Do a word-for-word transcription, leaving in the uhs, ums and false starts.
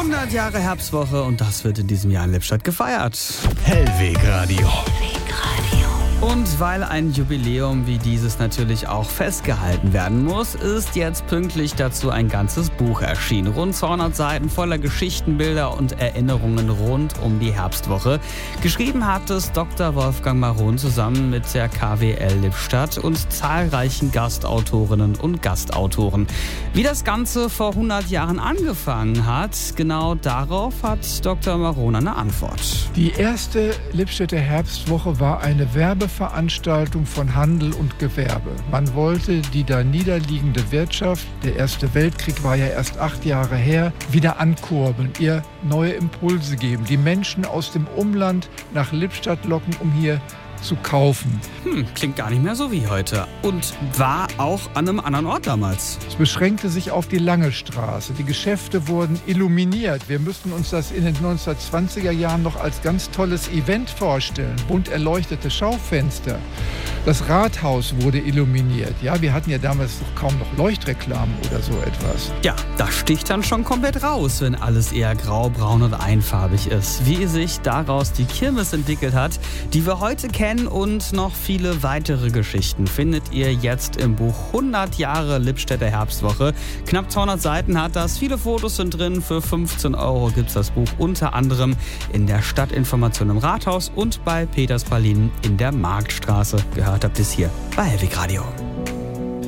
hundert Jahre Herbstwoche und das wird in diesem Jahr in Lippstadt gefeiert. Hellwegradio. Und weil ein Jubiläum wie dieses natürlich auch festgehalten werden muss, ist jetzt pünktlich dazu ein ganzes Buch erschienen. Rund zweihundert Seiten voller Geschichten, Bilder und Erinnerungen rund um die Herbstwoche. Geschrieben hat es Doktor Wolfgang Maron zusammen mit der K W L Lippstadt und zahlreichen Gastautorinnen und Gastautoren. Wie das Ganze vor hundert Jahren angefangen hat, genau darauf hat Doktor Maron eine Antwort. Die erste Lippstädter Herbstwoche war eine Werbeveranstaltung von Handel und Gewerbe. Man wollte die da niederliegende Wirtschaft, der Erste Weltkrieg war ja erst acht Jahre her, wieder ankurbeln, ihr neue Impulse geben, die Menschen aus dem Umland nach Lippstadt locken, um hier zu kaufen. Hm, klingt gar nicht mehr so wie heute. Und war auch an einem anderen Ort damals. Es beschränkte sich auf die Lange Straße. Die Geschäfte wurden illuminiert. Wir müssten uns das in den neunzehnhundertzwanziger Jahren noch als ganz tolles Event vorstellen. Bunt erleuchtete Schaufenster. Das Rathaus wurde illuminiert. Ja, wir hatten ja damals noch kaum noch Leuchtreklamen oder so etwas. Ja, das sticht dann schon komplett raus, wenn alles eher grau, braun und einfarbig ist. Wie sich daraus die Kirmes entwickelt hat, die wir heute kennen, und noch viele weitere Geschichten findet ihr jetzt im Buch hundert Jahre Lippstädter Herbstwoche. Knapp zweihundert Seiten hat das, viele Fotos sind drin. Für fünfzehn Euro gibt es das Buch unter anderem in der Stadtinformation im Rathaus und bei Peters Pralinen in der Marktstraße. Gehört habt ihr es hier bei Hellwegradio.